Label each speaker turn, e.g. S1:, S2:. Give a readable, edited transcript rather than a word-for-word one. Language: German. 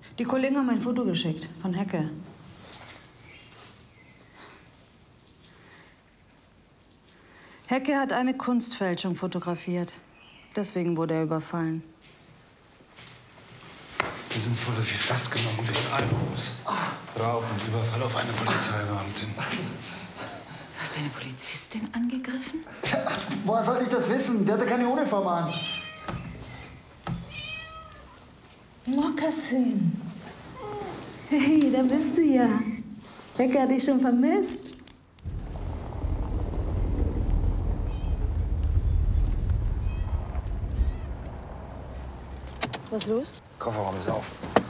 S1: Die Kollegen haben ein Foto geschickt von Hecke. Hecke hat eine Kunstfälschung fotografiert. Deswegen wurde er überfallen.
S2: Sie sind voll wie festgenommen wegen Einbruchs, Raub und Überfall auf eine Polizeibeamtin.
S3: Du hast eine Polizistin angegriffen?
S4: Woher sollte ich das wissen? Der hatte keine Uniform an.
S1: Mokassin. Hey, da bist du ja. Hecke hat dich schon vermisst. Was ist los?
S2: Kofferraum ist auf.